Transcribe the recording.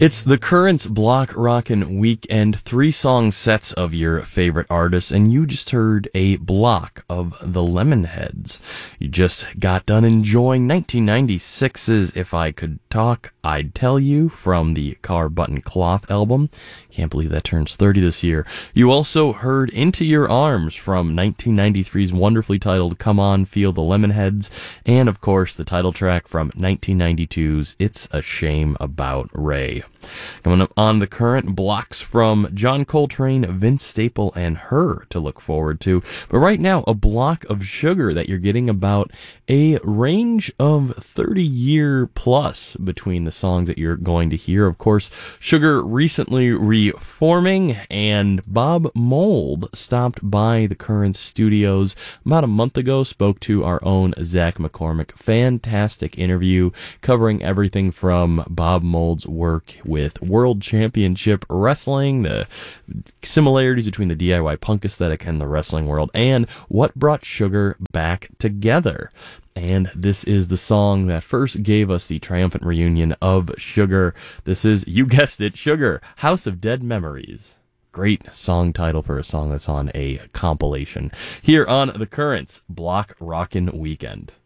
It's the Currents Block Rockin' Weekend, 3-song sets of your favorite artists, and you just heard a block of the Lemonheads. You just got done enjoying 1996's If I Could Talk, I'd Tell You from the Car Button Cloth album. Can't believe that turns 30 this year. You also heard Into Your Arms from 1993's wonderfully titled Come On, Feel the Lemonheads, and of course the title track from 1992's It's a Shame About Ray. Coming up on the current, blocks from John Coltrane, Vince Staple, and Her to look forward to. But right now, a block of Sugar that you're getting about a range of 30-year plus between the songs that you're going to hear. Of course, Sugar recently reforming, and Bob Mould stopped by the Current studios about a month ago, spoke to our own Zach McCormick. Fantastic interview covering everything from Bob Mould's work with World Championship Wrestling, the similarities between the DIY punk aesthetic and the wrestling world, and what brought Sugar back together. And this is the song that first gave us the triumphant reunion of Sugar. This is, you guessed it, Sugar, House of Dead Memories. Great song title for a song that's on a compilation. Here on the Currents Block Rockin' Weekend.